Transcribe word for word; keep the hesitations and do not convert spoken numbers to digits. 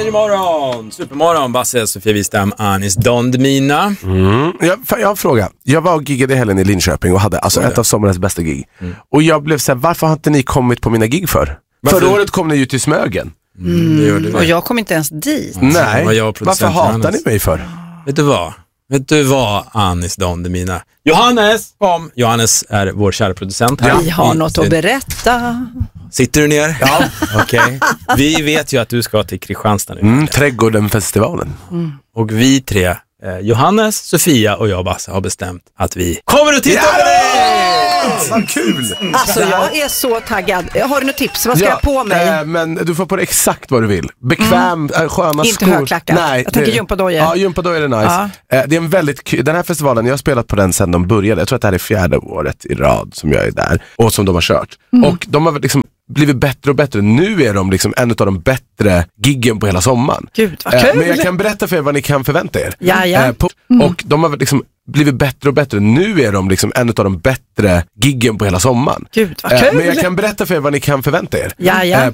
Äntligen imorgon! Supermorgon, Basse, Sofia Wistam, Anis Don Demina. Mm. Jag, jag har en fråga. Jag var och giggade i helgen i Linköping och hade alltså ett av sommarens bästa gig. Mm. Och jag blev så här, varför har inte ni kommit på mina gig för? Varför? Förra året kom ni ju till Smögen. Mm. Det det. Och jag kom inte ens dit. Nej, varför hatar ni mig för? Vet du vad? Vet du vad, Anis Don Demina? Johannes, kom! Johannes är vår kära producent här. Vi har något att berätta. Sitter du ner? Ja. Okej. Okay. Vi vet ju att du ska till Kristianstad nu. Mm, Trädgården-festivalen. Mm. Och vi tre, eh, Johannes, Sofia och jag, Basse, har bestämt att vi kommer att titta på det! Vad kul! Alltså jag är så taggad. Har du något tips? Vad ska ja, jag på mig? Äh, men du får på det exakt vad du vill. Bekväm, mm. äh, sköna Inte skor. Inte högklackat. Nej, jag tänker gympadojor. Ja, gympadojor är nice. Ja. Äh, det är en väldigt k- Den här festivalen, jag har spelat på den sedan de började. Jag tror att det här är fjärde året i rad som jag är där. Och som de har kört. Mm. Och de har liksom blivit bättre och bättre. Nu är de liksom en av de bättre giggen på hela sommaren. Gud, vad kul! Äh, men jag kan berätta för er vad ni kan förvänta er. Ja, ja. Äh, på, mm. Och de har liksom blivit bättre och bättre. Nu är de liksom en av de bättre giggen på hela sommaren. Gud, vad kul! Äh, men jag kan berätta för er vad ni kan förvänta er. Ja, ja. Äh,